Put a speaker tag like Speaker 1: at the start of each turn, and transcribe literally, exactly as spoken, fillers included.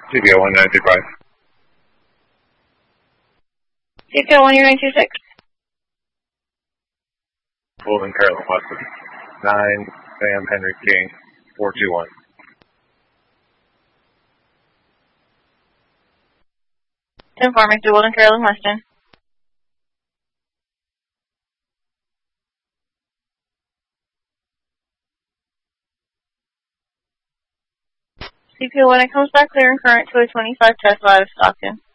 Speaker 1: C P O one nine two five.
Speaker 2: C P O one nine two six.
Speaker 1: Golden Carolyn Weston. nine Sam Henry King, four two one.
Speaker 2: Informant to Golden Carolyn Weston. C P O when it comes back clear and current to a twenty-five Tesla out of Stockton.